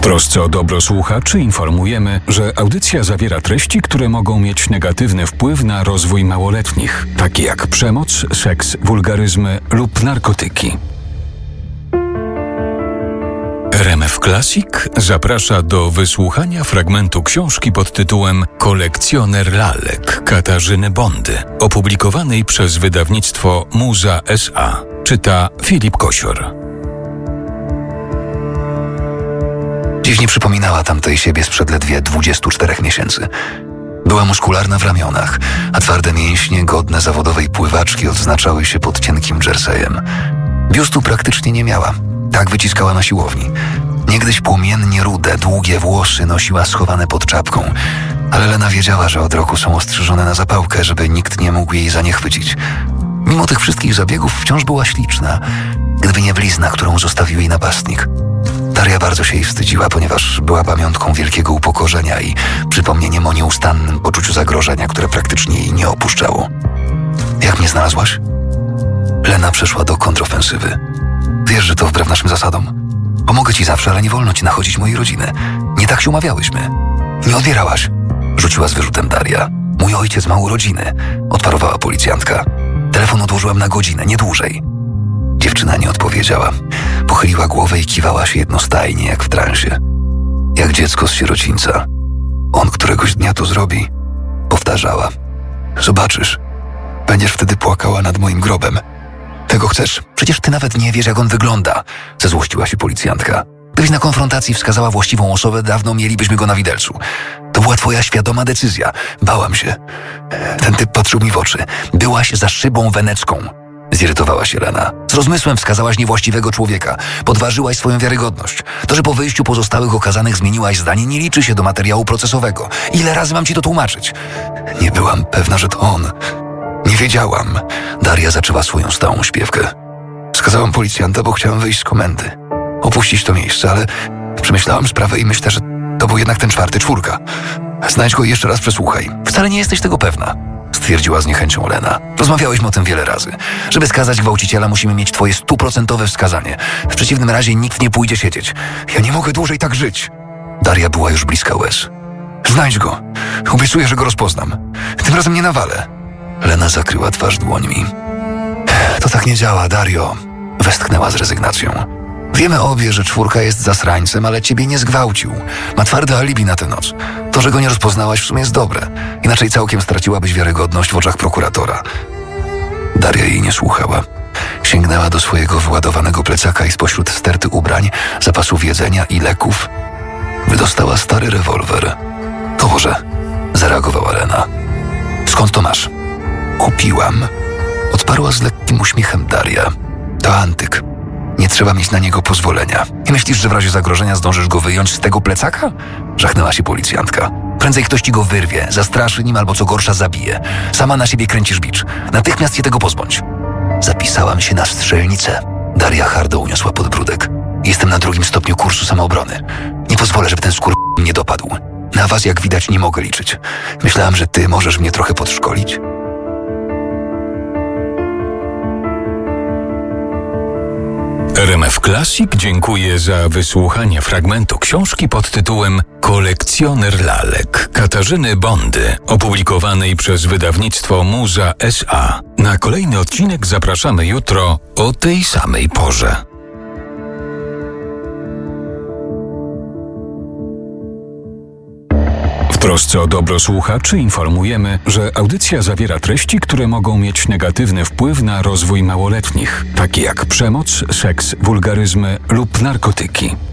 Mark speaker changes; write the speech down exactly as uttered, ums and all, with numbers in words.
Speaker 1: trosce o dobro słuchaczy informujemy, że audycja zawiera treści, które mogą mieć negatywny wpływ na rozwój małoletnich, takie jak przemoc, seks, wulgaryzmy lub narkotyki. R M F Classic zaprasza do wysłuchania fragmentu książki pod tytułem Kolekcjoner lalek Katarzyny Bondy, opublikowanej przez wydawnictwo Muza S A. Czyta Filip Kosior.
Speaker 2: Dziś nie przypominała tamtej siebie sprzed ledwie dwudziestu czterech miesięcy. Była muskularna w ramionach, a twarde mięśnie godne zawodowej pływaczki odznaczały się pod cienkim jersejem. Biustu praktycznie nie miała. Tak wyciskała na siłowni. Niegdyś płomiennie rude, długie włosy nosiła schowane pod czapką, ale Lena wiedziała, że od roku są ostrzyżone na zapałkę, żeby nikt nie mógł jej za nie chwycić. Mimo tych wszystkich zabiegów wciąż była śliczna, gdyby nie blizna, którą zostawił jej napastnik. Daria bardzo się jej wstydziła, ponieważ była pamiątką wielkiego upokorzenia i przypomnieniem o nieustannym poczuciu zagrożenia, które praktycznie jej nie opuszczało. Jak mnie znalazłaś? Lena przeszła do kontrofensywy. Wiesz, że to wbrew naszym zasadom. Pomogę ci zawsze, ale nie wolno ci nachodzić mojej rodziny. Nie tak się umawiałyśmy. Nie odbierałaś. Rzuciła z wyrzutem Daria. Mój ojciec ma urodziny, odparowała policjantka. Telefon odłożyłam na godzinę, nie dłużej. Dziewczyna nie odpowiedziała. Pochyliła głowę i kiwała się jednostajnie, jak w transie. Jak dziecko z sierocińca. On któregoś dnia to zrobi. Powtarzała. Zobaczysz. Będziesz wtedy płakała nad moim grobem. Tego chcesz? Przecież ty nawet nie wiesz, jak on wygląda. Zezłościła się policjantka. Gdybyś na konfrontacji wskazała właściwą osobę, dawno mielibyśmy go na widelcu. To była twoja świadoma decyzja. Bałam się. Ten typ patrzył mi w oczy. Byłaś za szybą wenecką. Zirytowała się Lena. Z rozmysłem wskazałaś niewłaściwego człowieka. Podważyłaś swoją wiarygodność. To, że po wyjściu pozostałych okazanych zmieniłaś zdanie, nie liczy się do materiału procesowego. Ile razy mam ci to tłumaczyć? Nie byłam pewna, że to on. Nie wiedziałam. Daria zaczęła swoją stałą śpiewkę. Skazałam policjanta, bo chciałam wyjść z komendy. Opuścić to miejsce, ale przemyślałam sprawę i myślę, że to był jednak ten czwarty, czwórka. Znajdź go i jeszcze raz przesłuchaj. Wcale nie jesteś tego pewna, stwierdziła z niechęcią Lena. Rozmawiałyśmy o tym wiele razy. Żeby skazać gwałciciela, musimy mieć twoje stuprocentowe wskazanie. W przeciwnym razie nikt nie pójdzie siedzieć. Ja nie mogę dłużej tak żyć. Daria była już bliska łez. Znajdź go. Obiecuję, że go rozpoznam. Tym razem nie nawalę. Lena zakryła twarz dłońmi. To tak nie działa, Dario. Westchnęła z rezygnacją. Wiemy obie, że czwórka jest zasrańcem, ale ciebie nie zgwałcił. Ma twarde alibi na tę noc. To, że go nie rozpoznałaś, w sumie jest dobre. Inaczej całkiem straciłabyś wiarygodność w oczach prokuratora. Daria jej nie słuchała. Sięgnęła do swojego wyładowanego plecaka i spośród sterty ubrań, zapasów jedzenia i leków wydostała stary rewolwer. To Boże, zareagowała Lena. Skąd to masz? Kupiłam. Odparła z lekkim uśmiechem Daria. To antyk. Nie trzeba mieć na niego pozwolenia. I myślisz, że w razie zagrożenia zdążysz go wyjąć z tego plecaka? Żachnęła się policjantka. Prędzej ktoś ci go wyrwie, zastraszy nim albo co gorsza zabije. Sama na siebie kręcisz bicz. Natychmiast się tego pozbądź. Zapisałam się na strzelnicę. Daria hardo uniosła podbródek. Jestem na drugim stopniu kursu samoobrony. Nie pozwolę, żeby ten skór mnie dopadł. Na was, jak widać, nie mogę liczyć. Myślałam, że ty możesz mnie trochę podszkolić.
Speaker 1: R M F Classic dziękuję za wysłuchanie fragmentu książki pod tytułem Kolekcjoner lalek Katarzyny Bondy, opublikowanej przez wydawnictwo Muza S A. Na kolejny odcinek zapraszamy jutro o tej samej porze. W trosce o dobro słuchaczy informujemy, że audycja zawiera treści, które mogą mieć negatywny wpływ na rozwój małoletnich, takie jak przemoc, seks, wulgaryzmy lub narkotyki.